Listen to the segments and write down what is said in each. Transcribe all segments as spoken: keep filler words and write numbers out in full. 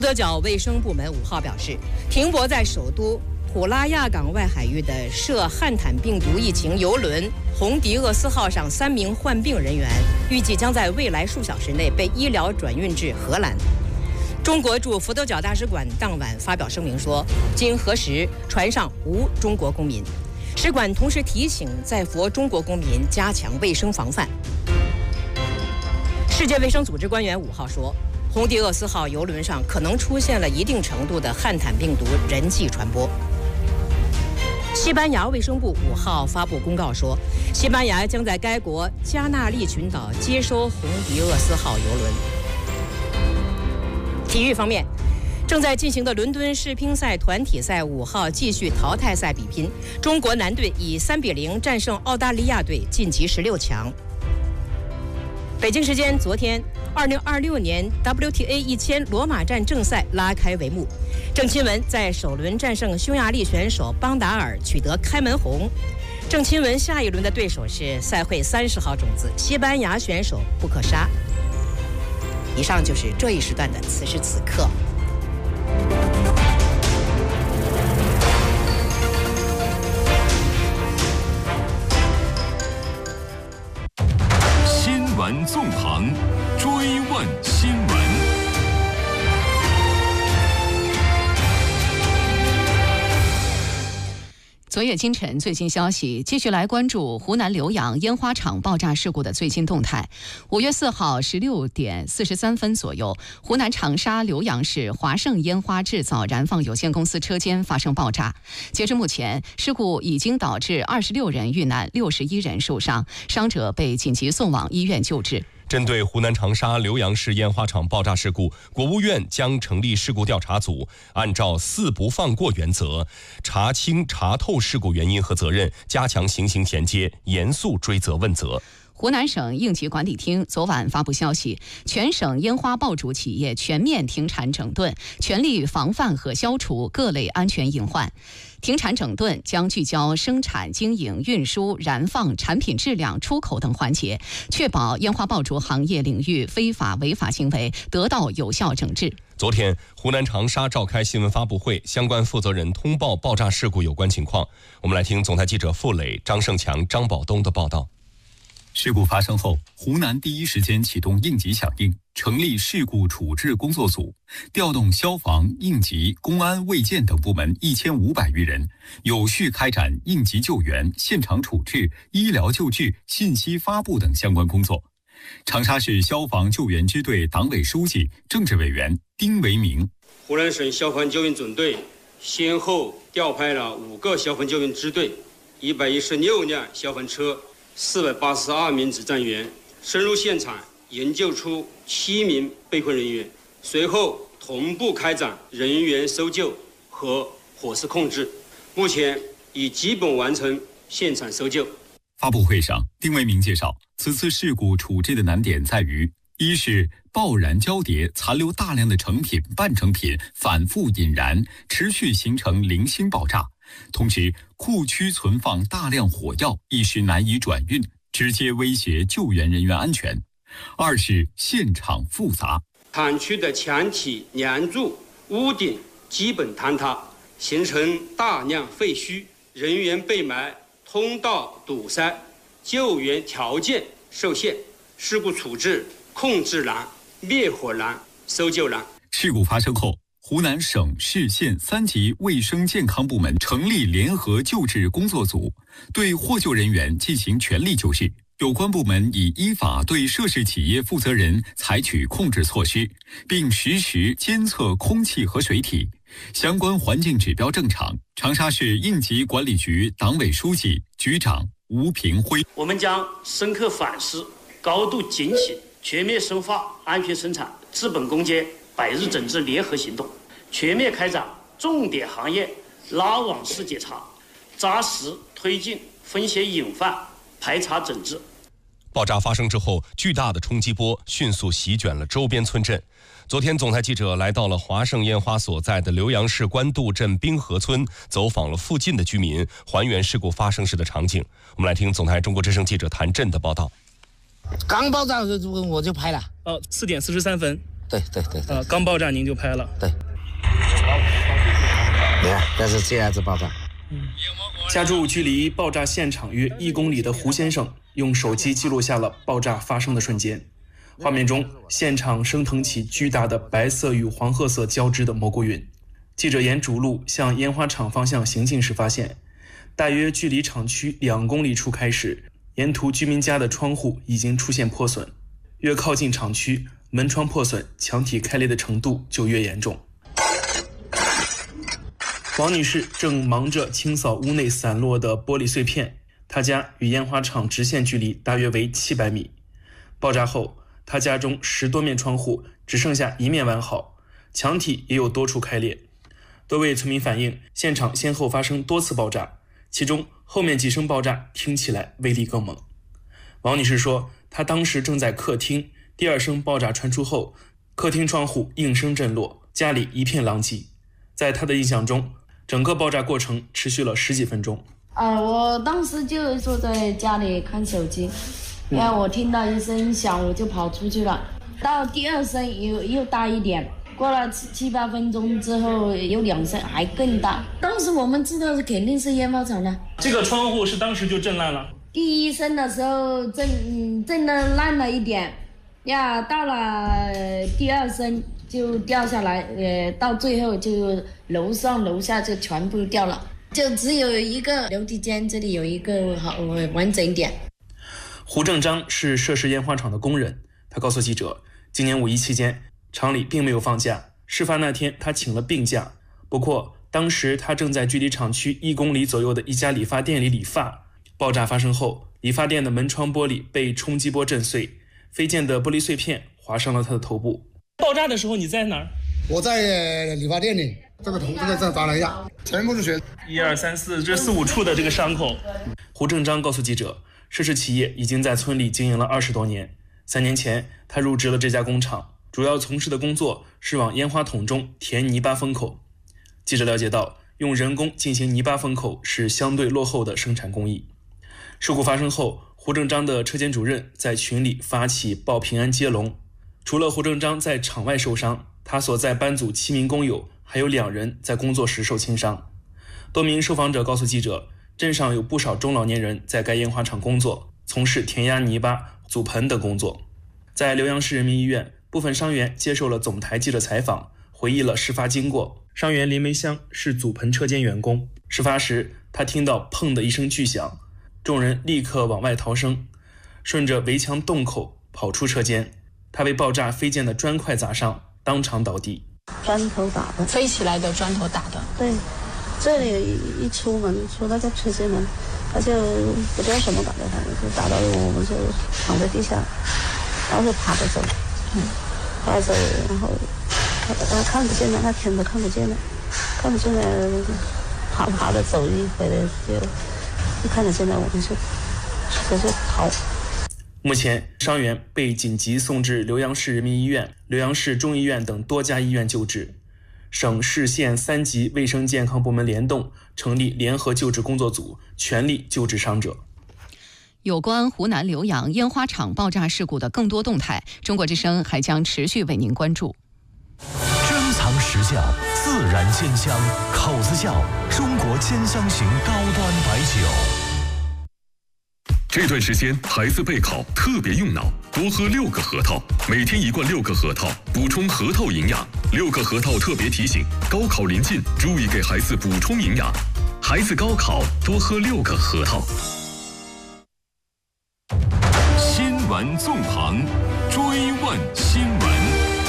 德角卫生部门五号表示，停泊在首都普拉亚港外海域的涉汉坦病毒疫情邮轮红迪厄斯号上三名患病人员，预计将在未来数小时内被医疗转运至荷兰。中国驻佛得角大使馆当晚发表声明说，经核实，船上无中国公民。使馆同时提醒在佛中国公民加强卫生防范。世界卫生组织官员五号说，红迪厄斯号邮轮上可能出现了一定程度的汉坦病毒人际传播。西班牙卫生部五号发布公告说，西班牙将在该国加纳利群岛接收红迪厄斯号邮轮。体育方面，正在进行的伦敦世乒赛团体赛五号继续淘汰赛比拼，中国男队以三比零战胜澳大利亚队晋级十六强。北京时间昨天，二零二六年 W T A 一千罗马站正赛拉开帷幕，郑钦文在首轮战胜匈牙利选手邦达尔，取得开门红。郑钦文下一轮的对手是赛会三十号种子西班牙选手布克沙。以上就是这一时段的此时此刻。 新闻纵横，追问新闻。 昨夜今晨最新消息，继续来关注湖南浏阳烟花厂爆炸事故的最新动态。五月四号十六点四十三分左右，湖南长沙浏阳市华盛烟花制造燃放有限公司车间发生爆炸。截至目前，事故已经导致二十六人遇难，六十一人受伤，伤者被紧急送往医院救治。 针对湖南长沙浏阳市烟花厂爆炸事故，国务院将成立事故调查组，按照四不放过原则，查清查透事故原因和责任，加强刑刑衔接，严肃追责问责。 湖南省应急管理厅昨晚发布消息，全省烟花爆竹企业全面停产整顿，全力防范和消除各类安全隐患。停产整顿将聚焦生产、经营、运输、燃放、产品质量、出口等环节，确保烟花爆竹行业领域非法违法行为得到有效整治。 昨天，湖南长沙召开新闻发布会，相关负责人通报爆炸事故有关情况。我们来听总台记者付磊、张胜强、张宝东的报道。 事故发生后，湖南第一时间启动应急响应，成立事故处置工作组，调动消防、应急、公安、卫健等部门一千五百余人，有序开展应急救援、现场处置、医疗救治、信息发布等相关工作。长沙市消防救援支队党委书记、政治委员丁维明： 湖南省消防救援总队先后调派了五个消防救援支队、一百一十六辆消防车、四百八十二名执战员，深入现场营救出七名被困人员，随后同步开展人员搜救和火势控制，目前已基本完成现场搜救。 发布会上，丁维明介绍，此次事故处置的难点在于：一是爆燃交叠，残留大量的成品、半成品，反复引燃，持续形成零星爆炸；同时，库区存放大量火药，一时难以转运，直接威胁救援人员安全；二是现场复杂， 厂区的墙体、梁柱、屋顶基本坍塌，形成大量废墟，人员被埋，通道堵塞，救援条件受限，事故处置控制难、灭火难、搜救难。 事故发生后，湖南省、市、县三级卫生健康部门成立联合救治工作组，对获救人员进行全力救治。有关部门已依法对涉事企业负责人采取控制措施，并实时监测空气和水体，相关环境指标正常。长沙市应急管理局党委书记、局长吴平辉： 我们将深刻反思，高度警醒，全面深化安全生产、治本攻坚、百日整治联合行动，全面开展重点行业拉网式检查，扎实推进风险隐患排查整治。 爆炸发生之后，巨大的冲击波迅速席卷了周边村镇。昨天，总台记者来到了华盛烟花所在的浏阳市官渡镇滨河村，走访了附近的居民，还原事故发生时的场景。我们来听总台中国之声记者谭震的报道。 刚爆炸的时候我就拍了。 哦，四点四十三分。 对对对对。 呃，刚爆炸您就拍了？ 对。你看，这是这样子爆炸。 嗯。家住距离爆炸现场约一公里的胡先生用手机记录下了爆炸发生的瞬间。画面中，现场升腾起巨大的白色与黄褐色交织的蘑菇云。记者沿主路向烟花厂方向行进时发现，大约距离厂区两公里处开始，沿途居民家的窗户已经出现破损，越靠近厂区，门窗破损、墙体开裂的程度就越严重。王女士正忙着清扫屋内散落的玻璃碎片，她家与烟花厂直线距离大约为七百米。爆炸后，她家中十多面窗户只剩下一面完好，墙体也有多处开裂。多位村民反映，现场先后发生多次爆炸，其中后面几声爆炸听起来威力更猛。王女士说，她当时正在客厅，第二声爆炸传出后，客厅窗户应声震落，家里一片狼藉。在她的印象中，整个爆炸过程持续了十几分钟。 呃，我当时就坐在家里看手机，然后我听到一声响，我就跑出去了。到第二声又又大一点。过了七七八分钟之后，有两声还更大。当时我们知道是肯定是烟花厂的。 这个窗户是当时就震烂了。 第一声的时候震震得烂了一点，呀，到了第二声就掉下来，呃，到最后就楼上楼下就全部掉了，就只有一个楼梯间，这里有一个好完整一点。 胡正章是涉事烟花厂的工人，他告诉记者，今年五一期间，厂里并没有放假，事发那天他请了病假。不过当时他正在距离厂区一公里左右的一家理发店里理发。爆炸发生后，理发店的门窗玻璃被冲击波震碎，飞溅的玻璃碎片划伤了他的头部。爆炸的时候你在哪儿？ 我在理发店里，这个头这个这打了一下，全部是血。 一二三四，这四五处的这个伤口。胡正章告诉记者，涉事企业已经在村里经营了二十多年。三年前，他入职了这家工厂。主要从事的工作是往烟花筒中填泥巴封口。记者了解到，用人工进行泥巴封口是相对落后的生产工艺。事故发生后，胡正章的车间主任在群里发起报平安接龙。除了胡正章在场外受伤，他所在班组七名工友还有两人在工作时受轻伤。多名受访者告诉记者，镇上有不少中老年人在该烟花厂工作，从事填压泥巴、组盆等工作。在浏阳市人民医院，部分伤员接受了总台记者采访，回忆了事发经过。伤员林梅香是组盆车间员工，事发时他听到砰的一声巨响，众人立刻往外逃生，顺着围墙洞口跑出车间。他被爆炸飞溅的砖块砸伤，当场倒地。 砖头打的， 飞起来的砖头打的。 对，这里一出门出那个车间门，他就不知道什么打的，他就打到我们就躺在地下，然后就爬着走。嗯，爬着，然后他他看不见了，他天都看不见了，看不见了，爬爬着走一回来就一看得见了，我们就就就逃。 目前，伤员被紧急送至浏阳市人民医院、浏阳市中医院等多家医院救治。省市县三级卫生健康部门联动，成立联合救治工作组，全力救治伤者。 有关湖南浏阳烟花厂爆炸事故的更多动态，中国之声还将持续为您关注。 珍藏实窖，自然鲜香，口子窖，中国兼香型高端白酒。 这段时间孩子备考特别用脑，多喝六个核桃，每天一罐六个核桃，补充核桃营养。六个核桃特别提醒：高考临近，注意给孩子补充营养。孩子高考多喝六个核桃。 新闻纵横，追问新闻。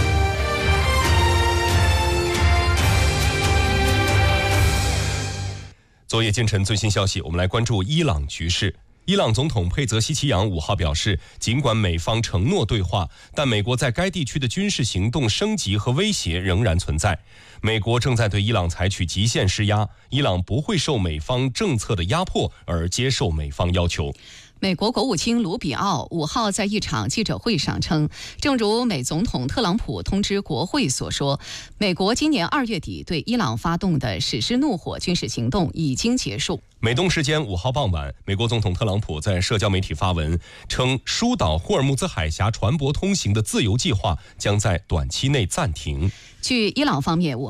昨夜今晨最新消息，我们来关注伊朗局势。伊朗总统佩泽希奇扬五号表示，尽管美方承诺对话，但美国在该地区的军事行动升级和威胁仍然存在。美国正在对伊朗采取极限施压，伊朗不会受美方政策的压迫而接受美方要求。 美国国务卿卢比奥五号在一场记者会上称，正如美总统特朗普通知国会所说，美国今年二月底对伊朗发动的史诗怒火军事行动已经结束。 美东时间五号傍晚，美国总统特朗普在社交媒体发文称，疏导霍尔木兹海峡船舶通行的自由计划将在短期内暂停。 据伊朗方面，